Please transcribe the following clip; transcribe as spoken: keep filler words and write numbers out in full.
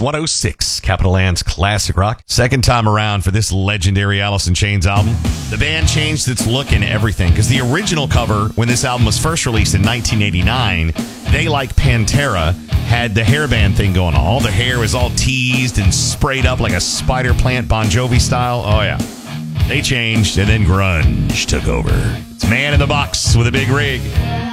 one oh six, Capital Land's Classic Rock. Second time around for this legendary Alice in Chains album. The band changed its look and everything, because the original cover, when this album was first released in nineteen eighty-nine, they, like Pantera, had the hairband thing going on. All the hair was all teased and sprayed up like a spider plant, Bon Jovi style. Oh, yeah. They changed, and then grunge took over. It's Man in the Box with a Big Rig.